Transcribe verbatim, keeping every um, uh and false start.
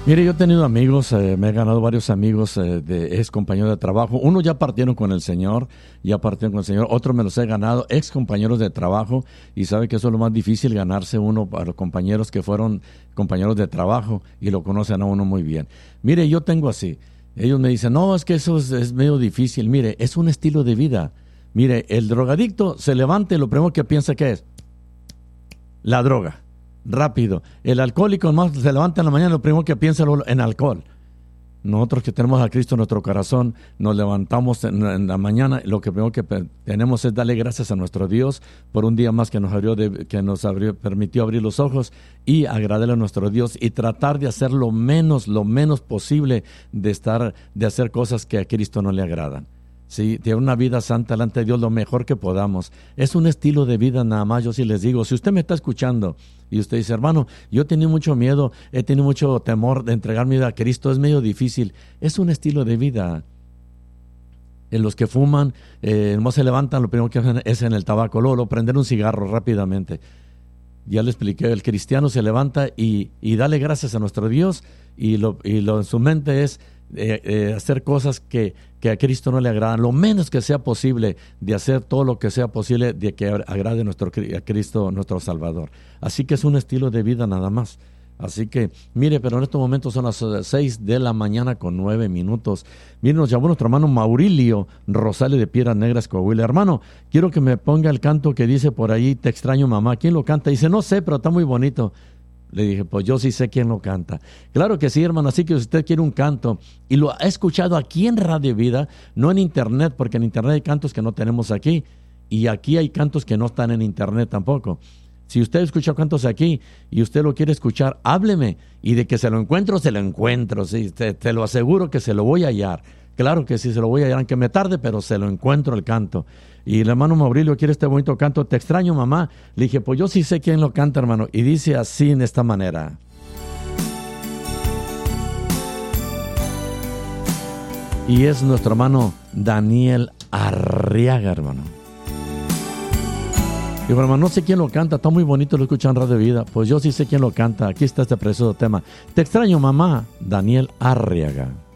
Mire, yo he tenido amigos, eh, me he ganado varios amigos eh, de ex compañeros de trabajo. Unos ya partieron con el Señor, ya partieron con el Señor. Otros me los he ganado, ex compañeros de trabajo. Y sabe que eso es lo más difícil, ganarse uno a los compañeros que fueron compañeros de trabajo y lo conocen a uno muy bien. Mire, yo tengo así. Ellos me dicen, no, es que eso es, es medio difícil. Mire, es un estilo de vida. Mire, el drogadicto se levanta y lo primero que piensa que es la droga. Rápido. El alcohólico más se levanta en la mañana, lo primero que piensa en alcohol. Nosotros que tenemos a Cristo en nuestro corazón, nos levantamos en, en la mañana, lo que primero que tenemos es darle gracias a nuestro Dios por un día más que nos abrió, de, que nos abrió, permitió abrir los ojos y agradecerle a nuestro Dios y tratar de hacer lo menos, lo menos posible de estar, de hacer cosas que a Cristo no le agradan. Sí, tener una vida santa delante de Dios lo mejor que podamos. Es un estilo de vida nada más. Yo sí les digo, si usted me está escuchando y usted dice, hermano, yo he tenido mucho miedo, he tenido mucho temor de entregar mi vida a Cristo, es medio difícil. Es un estilo de vida. En los que fuman, eh, no se levantan, lo primero que hacen es en el tabaco, luego lo prenden un cigarro rápidamente. Ya le expliqué, el cristiano se levanta y, y dale gracias a nuestro Dios y lo, y lo en su mente es eh, eh, hacer cosas que, que a Cristo no le agradan, lo menos que sea posible, de hacer todo lo que sea posible de que agrade nuestro, a Cristo, nuestro Salvador. Así que es un estilo de vida nada más. Así que, mire, pero en estos momentos son las seis de la mañana con nueve minutos. Mire, nos llamó nuestro hermano Maurilio Rosales de Piedras Negras, Coahuila. Hermano, quiero que me ponga el canto que dice por ahí, Te extraño mamá. ¿Quién lo canta? Dice, no sé, pero está muy bonito. Le dije, pues yo sí sé quién lo canta. Claro que sí, hermano, así que si usted quiere un canto y lo ha escuchado aquí en Radio Vida, no en internet, porque en internet hay cantos que no tenemos aquí y aquí hay cantos que no están en internet tampoco. Si usted escucha cantos aquí y usted lo quiere escuchar, hábleme y de que se lo encuentro, se lo encuentro, sí, te, te lo aseguro que se lo voy a hallar. Claro que sí, se lo voy a hallar, aunque me tarde, pero se lo encuentro el canto. Y el hermano Maurilio quiere este bonito canto, Te extraño mamá. Le dije, pues yo sí sé quién lo canta, hermano. Y dice así, en esta manera. Y es nuestro hermano Daniel Arriaga, hermano. Digo, hermano, no sé quién lo canta, está muy bonito, lo escuchan en Radio Vida. Pues yo sí sé quién lo canta. Aquí está este precioso tema. Te extraño mamá, Daniel Arriaga.